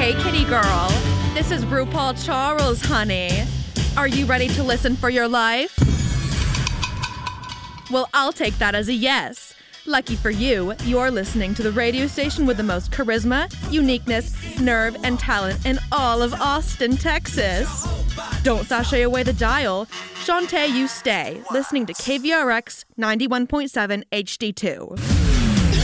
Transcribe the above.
Hey, kitty girl. This is RuPaul Charles, honey. Are you ready to listen for your life? Well, I'll take that as a yes. Lucky for you, you're listening to the radio station with the most charisma, uniqueness, nerve, and talent in all of Austin, Texas. Don't sashay away the dial. Shantae, you stay, listening to KVRX 91.7 HD2.